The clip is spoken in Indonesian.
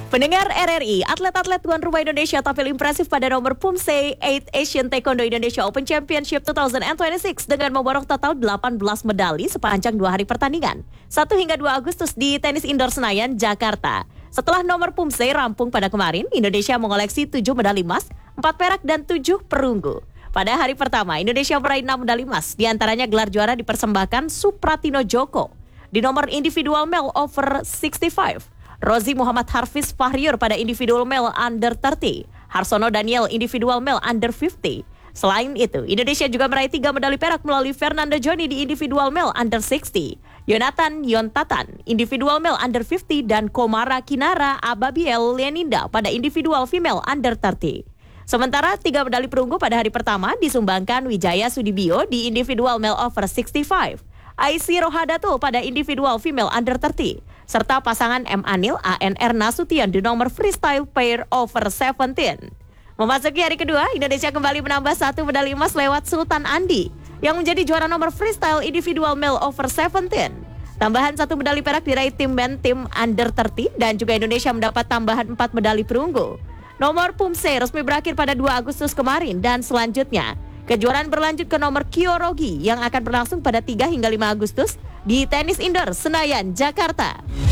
Pendengar RRI, atlet-atlet tuan rumah Indonesia tampil impresif pada nomor Pumse 8 Asian Taekwondo Indonesia Open Championship 2026 dengan memborong total 18 medali sepanjang 2 hari pertandingan, 1 hingga 2 Agustus di Tenis Indoor Senayan, Jakarta. Setelah nomor Pumse rampung pada kemarin, Indonesia mengoleksi 7 medali emas, 4 perak dan 7 perunggu. Pada hari pertama, Indonesia meraih 6 medali emas, diantaranya gelar juara dipersembahkan Supratino Joko di nomor individual male over 65. Rozi Muhammad Harfiz Fahriur pada individual male under 30, Harsono Daniel individual male under 50. Selain itu, Indonesia juga meraih 3 medali perak melalui Fernando Joni di individual male under 60, Yonatan Yontatan individual male under 50 dan Komara Kinara Ababiel Leninda pada individual female under 30. Sementara 3 medali perunggu pada hari pertama disumbangkan Wijaya Sudibyo di individual male over 65, Aisy Rohadato pada individual female under 30, serta pasangan M. Anil ANR Nasution di nomor freestyle pair over 17. Memasuki hari kedua, Indonesia kembali menambah 1 medali emas lewat Sultan Andi yang menjadi juara nomor freestyle individual male over 17. Tambahan 1 medali perak diraih tim men tim under 30 dan juga Indonesia mendapat tambahan 4 medali perunggu. Nomor Pumse resmi berakhir pada 2 Agustus kemarin dan selanjutnya kejuaraan berlanjut ke nomor Kyorogi yang akan berlangsung pada 3 hingga 5 Agustus di Tenis Indoor Senayan, Jakarta.